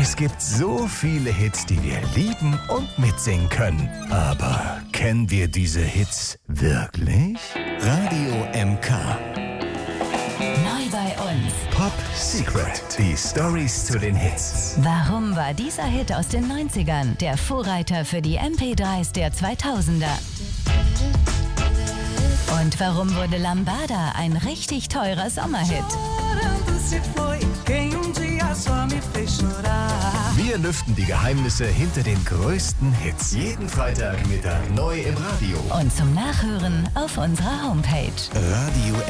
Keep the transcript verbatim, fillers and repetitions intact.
Es gibt so viele Hits, die wir lieben und mitsingen können. Aber kennen wir diese Hits wirklich? Radio M K. Neu bei uns. Pop Secret. Die Stories zu den Hits. Warum war dieser Hit aus den neunzigern der Vorreiter für die M P dreis der zweitausender? Und warum wurde Lambada ein richtig teurer Sommerhit? Wir lüften die Geheimnisse hinter den größten Hits. Jeden Freitagmittag neu im Radio. Und zum Nachhören auf unserer Homepage. Radio